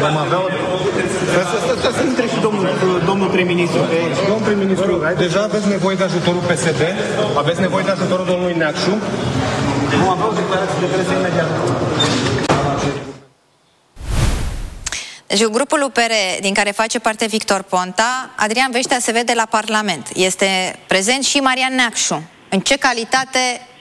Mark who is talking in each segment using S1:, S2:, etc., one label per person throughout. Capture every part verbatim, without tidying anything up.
S1: Vom avea o... Să intre și domnul, domnul prim-ministru pe aici. Domnul prim-ministru, deja aveți nevoie de ajutorul P S D? Aveți nevoie de ajutorul domnului Neacșu? Vom avea o declarație de presă imediat.
S2: Deci grupul U P R, din care face parte Victor Ponta, Adrian Veștea se vede la Parlament. Este prezent și Marian Neacșu. În ce calitate?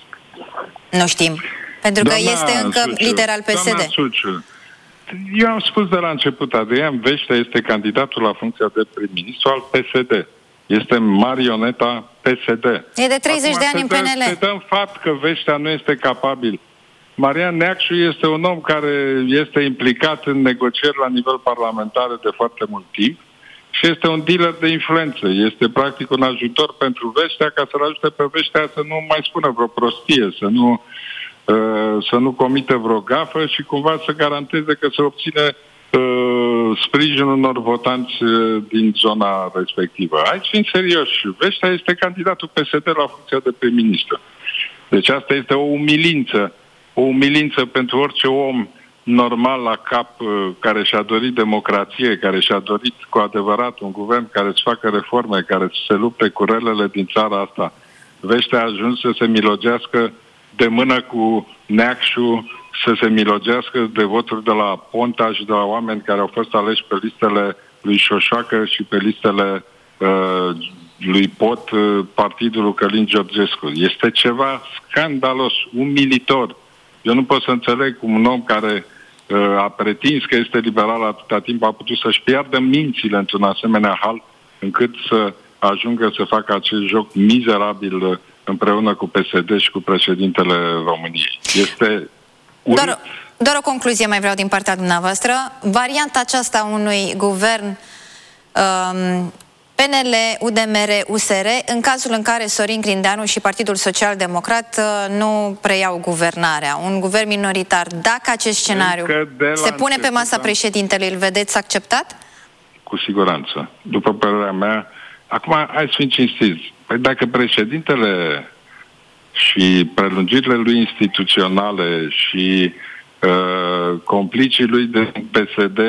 S2: Nu știm. Pentru că doamna este încă Suciu, lider al P S D.
S3: Suciu, eu am spus de la început, Adrian Veștea este candidatul la funcția de prim-ministru al P S D. Este marioneta P S D.
S2: E de treizeci de ani în P N L.
S3: Se dă în fapt că Veștea nu este capabil. Marian Neacșu este un om care este implicat în negocieri la nivel parlamentar de foarte mult timp și este un dealer de influență. Este practic un ajutor pentru Veștea ca să-l ajute pe Veștea să nu mai spună vreo prostie, să nu, uh, să nu comite vreo gafă și cumva să garanteze că se obține uh, sprijinul unor votanți uh, din zona respectivă. Aici fiind serioși, Veștea este candidatul P S D la funcția de prim-ministru. Deci asta este o umilință. O umilință pentru orice om normal la cap care și-a dorit democrație, care și-a dorit cu adevărat un guvern care să facă reforme, care să se lupte cu relele din țara asta. Veștea a ajuns să se milogească de mână cu Neacșu, să se milogească de voturi de la Ponta și de la oameni care au fost aleși pe listele lui Șoșoacă și pe listele uh, lui Pot, uh, partidul lui Călin Georgescu. Este ceva scandalos, umilitor. Eu nu pot să înțeleg cum un om care uh, a pretins că este liberal atâta timp a putut să-și piardă mințile într-un asemenea hal încât să ajungă să facă acest joc mizerabil uh, împreună cu P S D și cu președintele României. Este
S2: doar, doar o concluzie mai vreau din partea dumneavoastră. Varianta aceasta unui guvern um, P N L, U D M R, U S R, în cazul în care Sorin Grindeanu și Partidul Social Democrat nu preiau guvernarea, un guvern minoritar, dacă acest scenariu se pune pe masa președintelui, îl vedeți acceptat?
S3: Cu siguranță. După părerea mea, acum hai să fim cinstiți. Păi dacă președintele și prelungirile lui instituționale și uh, complicii lui de P S D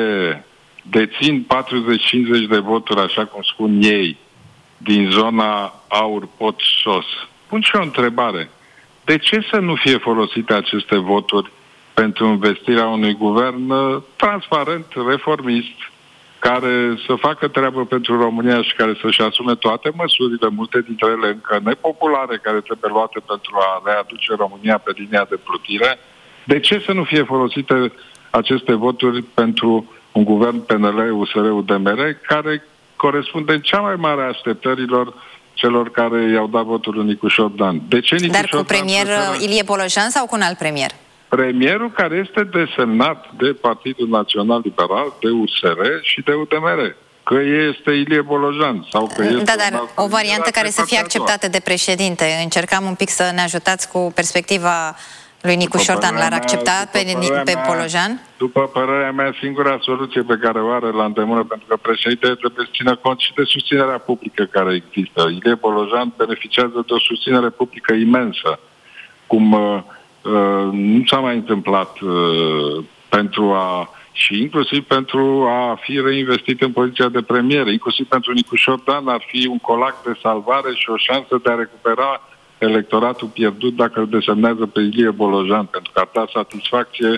S3: dețin patruzeci cincizeci de voturi, așa cum spun ei, din zona Aur-Pot-Sos. Pun și o întrebare. De ce să nu fie folosite aceste voturi pentru investirea unui guvern transparent, reformist, care să facă treabă pentru România și care să-și asume toate măsurile, multe dintre ele încă nepopulare, care trebuie luate pentru a readuce România pe linia de plutire? De ce să nu fie folosite aceste voturi pentru un guvern P N L, U S R, U D M R, care corespunde cea mai mare a așteptărilor celor care i-au dat votul lui Nicușor Dan? De ce Nicușor
S2: Dar cu premier Dan Ilie Bolojan sau cu un alt premier?
S3: Premierul care este desemnat de Partidul Național Liberal, de U S R și de U D M R. Că este Ilie Bolojan sau că este...
S2: Da, dar o variantă care să fie acceptată de președinte. Încercam un pic să ne ajutați cu perspectiva lui Nicușor Dan. L-ar accepta pe, pe Bolojan?
S3: După părerea mea, singura soluție pe care o are la îndemână, pentru că președintele trebuie să țină cont și de susținerea publică care există. Ilie Bolojan beneficiază de o susținere publică imensă, cum uh, uh, nu s-a mai întâmplat uh, pentru a... și inclusiv pentru a fi reinvestit în poziția de premier, inclusiv pentru Nicușor Dan ar fi un colac de salvare și o șansă de a recupera electoratul pierdut dacă îl desemnează pe Ilie Bolojan, pentru că ar da satisfacție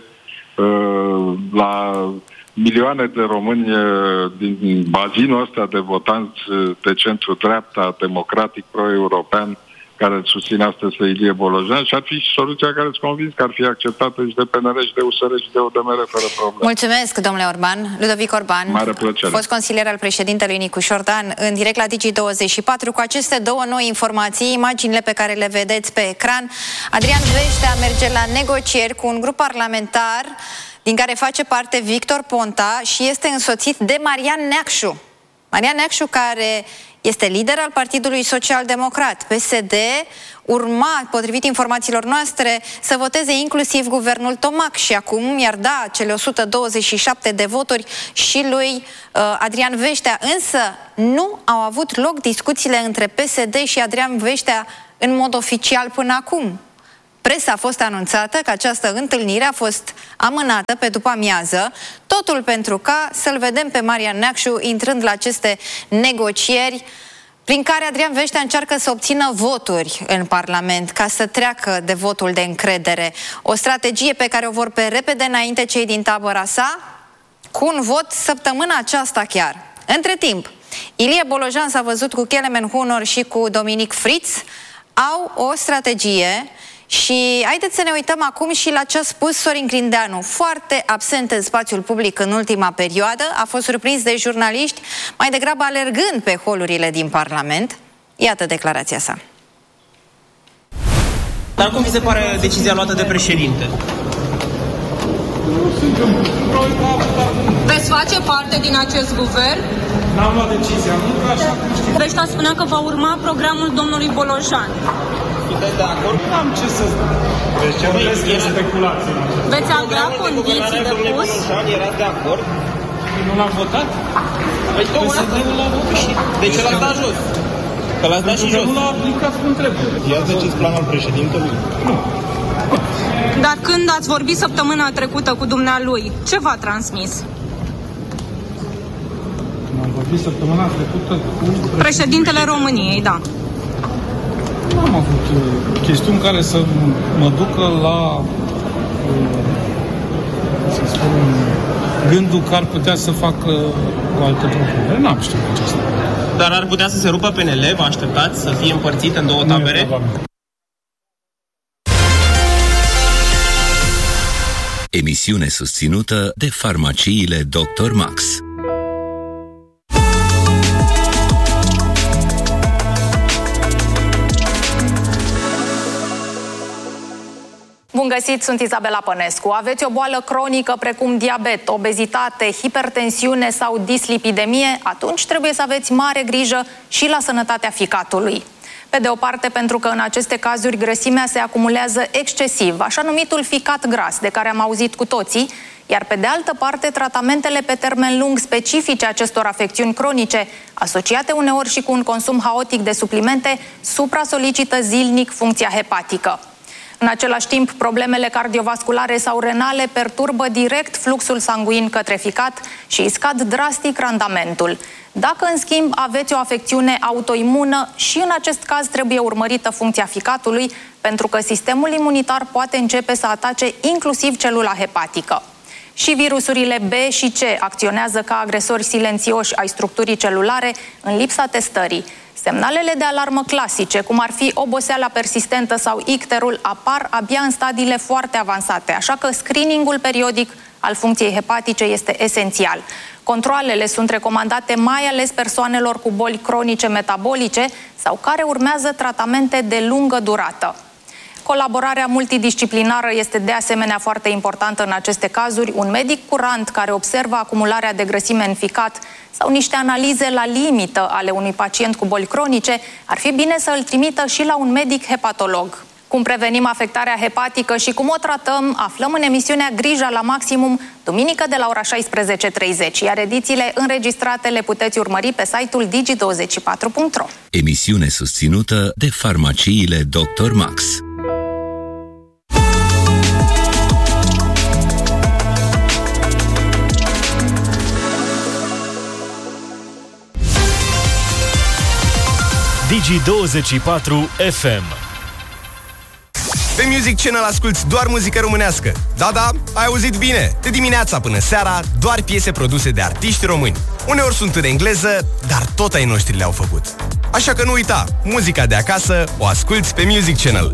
S3: uh, la milioane de români uh, din bazinul ăsta de votanți de centru-dreapta, democratic, pro-european, care îl susține astăzi pe Ilie Bolojan și ar fi și soluția care îți convins că ar fi acceptată și de P N L și de U S R și de U D M R fără probleme.
S2: Mulțumesc, domnule Orban. Ludovic Orban,
S3: mare plăcere,
S2: fost consilier al președintelui Nicușor Dan, în direct la Digi douăzeci și patru cu aceste două noi informații, imaginile pe care le vedeți pe ecran. Adrian Veștea merge la negocieri cu un grup parlamentar din care face parte Victor Ponta și este însoțit de Marian Neacșu. Marian Neacșu, care este lider al Partidului Social Democrat. P S D urma, potrivit informațiilor noastre, să voteze inclusiv guvernul Tomac și acum i-ar da cele o sută douăzeci și șapte de voturi și lui uh, Adrian Veștea. Însă nu au avut loc discuțiile între P S D și Adrian Veștea în mod oficial până acum. P presă a fost anunțată că această întâlnire a fost amânată pe după amiază, totul pentru ca să-l vedem pe Marian Neacșu intrând la aceste negocieri prin care Adrian Veștea încearcă să obțină voturi în Parlament, ca să treacă de votul de încredere. O strategie pe care o vor pe repede înainte cei din tabăra sa, cu un vot săptămâna aceasta chiar. Între timp, Ilie Bolojan s-a văzut cu Kelemen Hunor și cu Dominic Fritz, au o strategie. Și haideți să ne uităm acum și la ce a spus Sorin Grindeanu, foarte absent în spațiul public în ultima perioadă, a fost surprins de jurnaliști, mai degrabă alergând pe holurile din Parlament. Iată declarația sa.
S4: Dar cum vi se pare decizia luată de președinte?
S5: Veți face parte din acest guvern?
S6: N-am luat decizia, nu că așa știți.
S5: Veștea spunea că va urma programul domnului Bolojan.
S4: Sunteți de acord?
S6: N-am ce să spun. Deci ce vreți de speculații.
S5: Veți avea condiții de pus?
S4: Erați de acord?
S6: Nu l-am votat?
S4: Păi tocmai l-a votat și... De ce l-ați dat jos? Că l-ați dat și jos.
S6: Nu l-a aplicat cum trebuie.
S7: I-ați decis planul președintelui?
S6: Nu.
S5: Dar când ați vorbit săptămâna trecută cu dumnealui, ce v-a transmis?
S6: Am vorbit săptămâna trecută cu...
S5: Președintele României, da.
S6: Nu am avut uh, chestiuni care să mă ducă la uh, să spun, gândul că ar putea să facă o altă propunere. N-am știut aceasta.
S4: Dar ar putea să se rupă P N L? Vă așteptați să fie împărțit în două tabere?
S8: Emisiune susținută de farmaciile doctor Max.
S9: Bun găsit, sunt Izabela Pănescu. Aveți o boală cronică precum diabet, obezitate, hipertensiune sau dislipidemie? Atunci trebuie să aveți mare grijă și la sănătatea ficatului. Pe de o parte, pentru că în aceste cazuri grăsimea se acumulează excesiv, așa numitul ficat gras, de care am auzit cu toții, iar pe de altă parte, tratamentele pe termen lung specifice acestor afecțiuni cronice, asociate uneori și cu un consum haotic de suplimente, supra-solicită zilnic funcția hepatică. În același timp, problemele cardiovasculare sau renale perturbă direct fluxul sanguin către ficat și îi scad drastic randamentul. Dacă, în schimb, aveți o afecțiune autoimună, și în acest caz trebuie urmărită funcția ficatului, pentru că sistemul imunitar poate începe să atace inclusiv celula hepatică. Și virusurile B și C acționează ca agresori silențioși ai structurii celulare în lipsa testării. Semnalele de alarmă clasice, cum ar fi oboseala persistentă sau icterul, apar abia în stadiile foarte avansate, așa că screeningul periodic al funcției hepatice este esențial. Controalele sunt recomandate mai ales persoanelor cu boli cronice metabolice sau care urmează tratamente de lungă durată. Colaborarea multidisciplinară este de asemenea foarte importantă în aceste cazuri. Un medic curant care observă acumularea de grăsime în ficat sau niște analize la limită ale unui pacient cu boli cronice, ar fi bine să îl trimită și la un medic hepatolog. Cum prevenim afectarea hepatică și cum o tratăm, aflăm în emisiunea Grija la Maximum, duminică de la ora șaisprezece și treizeci, iar edițiile înregistrate le puteți urmări pe site-ul digi douăzeci și patru punct ro.
S8: Emisiune susținută de farmaciile doctor Max.
S10: Digi douăzeci și patru F M.
S11: Pe Music Channel asculti doar muzică românească. Da, da, ai auzit bine. De dimineața până seara, doar piese produse de artiști români. Uneori sunt în engleză, dar tot ai noștri le-au făcut. Așa că nu uita, muzica de acasă o asculti pe Music Channel.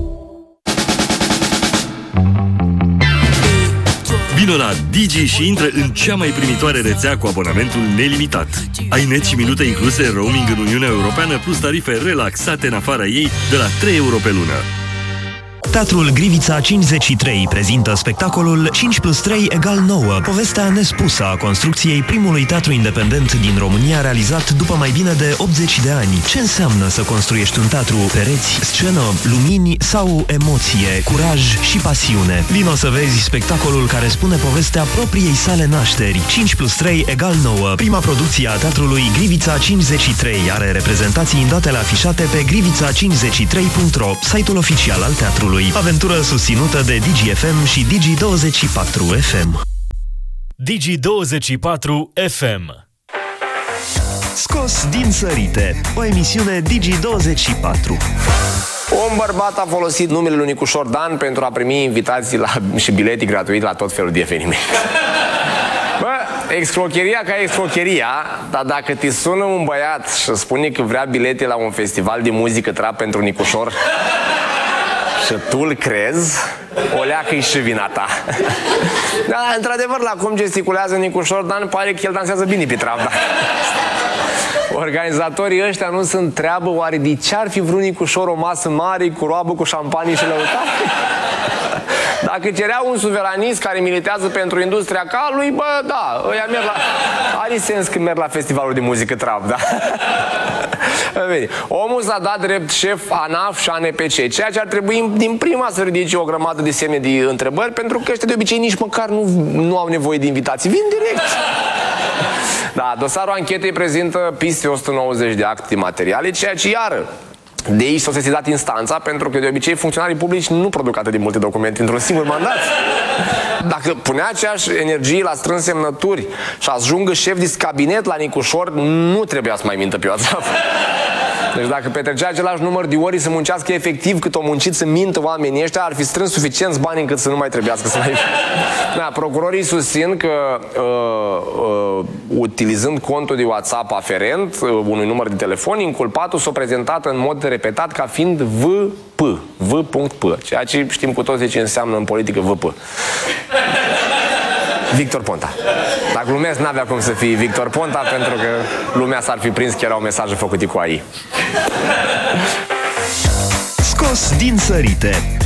S10: Vino la Digi și intră în cea mai primitoare rețea cu abonamentul nelimitat. Ai net și minute incluse în roaming în Uniunea Europeană, plus tarife relaxate în afara ei de la trei euro pe lună.
S12: Teatrul Grivița cincizeci și trei prezintă spectacolul cinci plus trei egal nouă, povestea nespusă a construcției primului teatru independent din România realizat după mai bine de optzeci de ani. Ce înseamnă să construiești un teatru? Pereți, scenă, lumini sau emoție, curaj și pasiune? Vino să vezi spectacolul care spune povestea propriei sale nașteri. cinci plus trei egal nouă, prima producție a teatrului Grivița cincizeci și trei, are reprezentații în datele afișate pe grivița cincizeci și trei punct ro, site-ul oficial al teatrului. doi. Aventură susținută de Digi F M și Digi douăzeci și patru F M.
S13: Digi douăzeci și patru F M.
S12: Scos din sărite, o emisiune Digi douăzeci și patru.
S11: Un bărbat a folosit numele lui Nicu Șordan pentru a primi invitații la, și bilete gratuite la tot felul de evenimente. Bă, excrocheria ca excrocheria, dar dacă te sună un băiat și spune că vrea bilete la un festival de muzică trap pentru Nicușor și tu îl crezi, o leacă-i și vina ta. Da, într-adevăr, la cum gesticulează Nicu Șordan, pare că el dansează bine pe trap, da. Organizatorii ăștia nu se întreabă oare de ce ar fi vrut Nicușor o masă mare cu roabă, cu șampanie și lăutare? Dacă cerea un suveranist care militează pentru industria calului, bă, da, ăia merg la... Are sens că merg la festivalul de muzică trap, da? Omul s-a dat drept șef ANAF și A N P C, ceea ce ar trebui din prima să ridice o grămadă de semne de întrebări, pentru că ăștia de obicei nici măcar nu, nu au nevoie de invitații, vin direct. Da, dosarul anchetei prezintă peste o sută nouăzeci de acte materiale, ceea ce iară de aici s-a sesizat instanța, pentru că de obicei funcționarii publici nu produc atât de multe documente într-un singur mandat. Dacă punea aceeași energie la strâns semnături și ajungă șef de cabinet la Nicușor, nu trebuia să mai mintă pe WhatsApp. Deci dacă petrecea același număr de ori să muncească efectiv cât o muncit să mintă oamenii ăștia, ar fi strâns suficienți bani încât să nu mai trebuiască să mai... Da, procurorii susțin că uh, uh, utilizând contul de WhatsApp aferent uh, unui număr de telefon, inculpatul s-a prezentat în mod repetat ca fiind V P, V P, ceea ce știm cu toții ce înseamnă în politică V P. Victor Ponta. Dacă glumesc, n-avea cum să fie Victor Ponta, pentru că lumea s-ar fi prins că erau mesaje făcute cu A I.
S12: Scos din sărite,